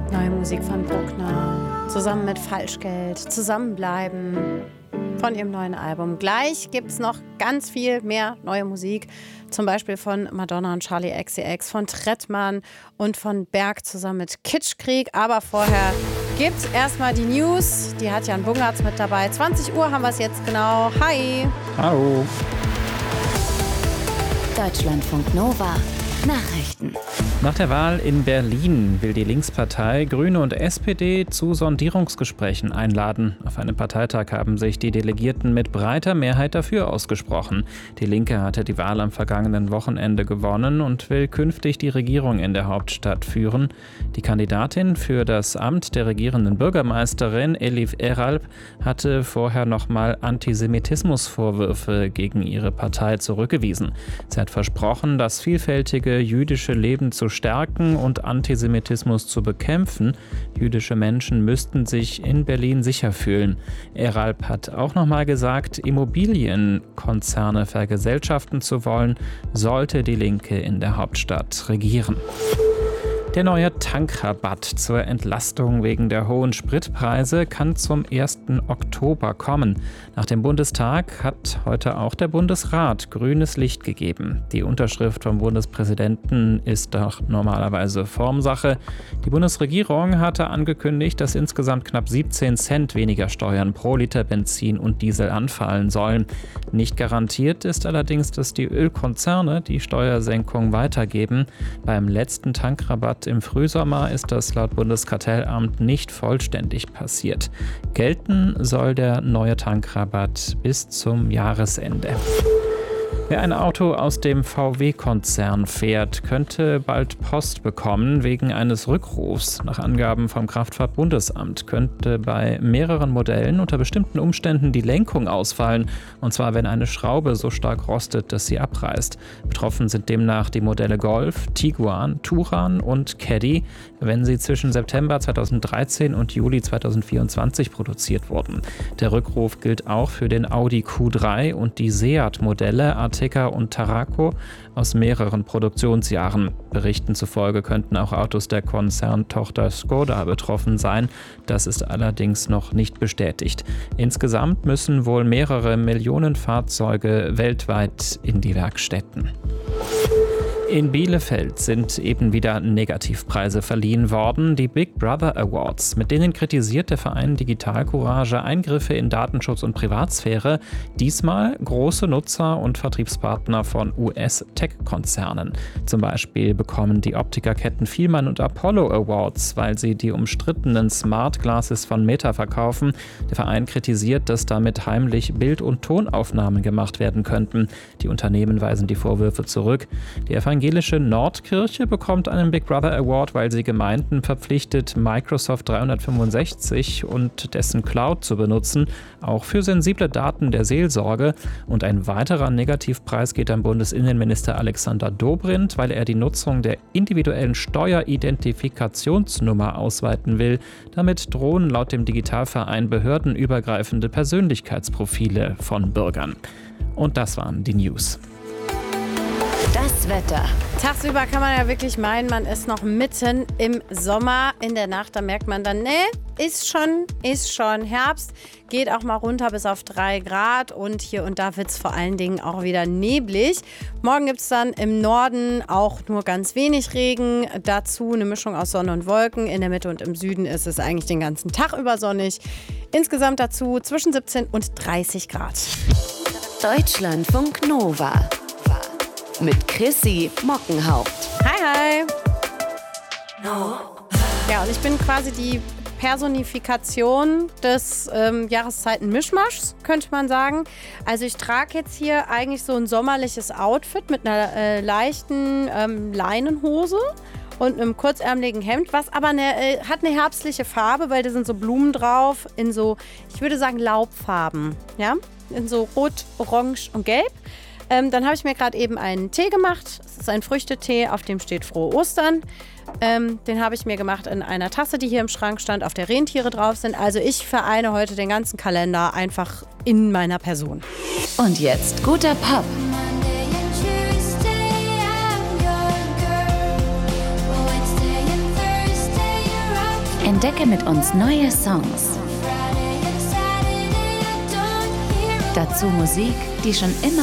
Neue Musik von Bruckner, zusammen mit Falschgeld, Zusammenbleiben von ihrem neuen Album. Gleich gibt es noch ganz viel mehr neue Musik, zum Beispiel von Madonna und Charli XCX, von Trettmann und von Berg zusammen mit Kitschkrieg. Aber vorher gibt's erstmal die News, die hat Jan Bungartz mit dabei. 20 Uhr haben wir es jetzt genau. Hi! Hallo! Deutschlandfunk Nova Nachrichten. Nach der Wahl in Berlin will die Linkspartei Grüne und SPD zu Sondierungsgesprächen einladen. Auf einem Parteitag haben sich die Delegierten mit breiter Mehrheit dafür ausgesprochen. Die Linke hatte die Wahl am vergangenen Wochenende gewonnen und will künftig die Regierung in der Hauptstadt führen. Die Kandidatin für das Amt der regierenden Bürgermeisterin, Elif Eralp, hatte vorher nochmal Antisemitismusvorwürfe gegen ihre Partei zurückgewiesen. Sie hat versprochen, das vielfältige jüdische Leben zu stärken und Antisemitismus zu bekämpfen. Jüdische Menschen müssten sich in Berlin sicher fühlen. Eralp hat auch nochmal gesagt, Immobilienkonzerne vergesellschaften zu wollen, sollte die Linke in der Hauptstadt regieren. Der neue Tankrabatt zur Entlastung wegen der hohen Spritpreise kann zum 1. Oktober kommen. Nach dem Bundestag hat heute auch der Bundesrat grünes Licht gegeben. Die Unterschrift vom Bundespräsidenten ist doch normalerweise Formsache. Die Bundesregierung hatte angekündigt, dass insgesamt knapp 17 Cent weniger Steuern pro Liter Benzin und Diesel anfallen sollen. Nicht garantiert ist allerdings, dass die Ölkonzerne die Steuersenkung weitergeben. Beim letzten Tankrabatt im Frühsommer ist das laut Bundeskartellamt nicht vollständig passiert. Gelten soll der neue Tankrabatt bis zum Jahresende. Wer ein Auto aus dem VW-Konzern fährt, könnte bald Post bekommen wegen eines Rückrufs. Nach Angaben vom Kraftfahrtbundesamt könnte bei mehreren Modellen unter bestimmten Umständen die Lenkung ausfallen. Und zwar, wenn eine Schraube so stark rostet, dass sie abreißt. Betroffen sind demnach die Modelle Golf, Tiguan, Touran und Caddy, wenn sie zwischen September 2013 und Juli 2024 produziert wurden. Der Rückruf gilt auch für den Audi Q3 und die Seat-Modelle Ateca und Tarraco aus mehreren Produktionsjahren. Berichten zufolge könnten auch Autos der Konzerntochter Skoda betroffen sein. Das ist allerdings noch nicht bestätigt. Insgesamt müssen wohl mehrere Millionen Fahrzeuge weltweit in die Werkstätten. In Bielefeld sind eben wieder Negativpreise verliehen worden, die Big Brother Awards. Mit denen kritisiert der Verein Digital Courage Eingriffe in Datenschutz und Privatsphäre, diesmal große Nutzer und Vertriebspartner von US-Tech-Konzernen. Zum Beispiel bekommen die Optikerketten Fielmann und Apollo Awards, weil sie die umstrittenen Smart Glasses von Meta verkaufen. Der Verein kritisiert, dass damit heimlich Bild- und Tonaufnahmen gemacht werden könnten. Die Unternehmen weisen die Vorwürfe zurück. Die evangelische Nordkirche bekommt einen Big Brother Award, weil sie Gemeinden verpflichtet, Microsoft 365 und dessen Cloud zu benutzen, auch für sensible Daten der Seelsorge. Und ein weiterer Negativpreis geht an Bundesinnenminister Alexander Dobrindt, weil er die Nutzung der individuellen Steueridentifikationsnummer ausweiten will. Damit drohen laut dem Digitalverein behördenübergreifende Persönlichkeitsprofile von Bürgern. Und das waren die News. Das Wetter. Tagsüber kann man ja wirklich meinen, man ist noch mitten im Sommer. In der Nacht, da merkt man dann, ist schon Herbst. Geht auch mal runter bis auf 3 Grad und hier und da wird es vor allen Dingen auch wieder neblig. Morgen gibt es dann im Norden auch nur ganz wenig Regen. Dazu eine Mischung aus Sonne und Wolken. In der Mitte und im Süden ist es eigentlich den ganzen Tag über sonnig. Insgesamt dazu zwischen 17 und 30 Grad. Deutschlandfunk Nova. Mit Chrissy Mockenhaupt. Hi. Ja, und ich bin quasi die Personifikation des Jahreszeiten-Mischmaschs, könnte man sagen. Also ich trage jetzt hier eigentlich so ein sommerliches Outfit mit einer leichten Leinenhose und einem kurzärmeligen Hemd, was aber hat eine herbstliche Farbe, weil da sind so Blumen drauf in so, ich würde sagen, Laubfarben. Ja? In so Rot, Orange und Gelb. Dann habe ich mir gerade eben einen Tee gemacht. Es ist ein Früchtetee, auf dem steht Frohe Ostern. Den habe ich mir gemacht in einer Tasse, die hier im Schrank stand, auf der Rentiere drauf sind. Also ich vereine heute den ganzen Kalender einfach in meiner Person. Und jetzt guter Pop. Entdecke mit uns neue Songs. Dazu Musik, die schon immer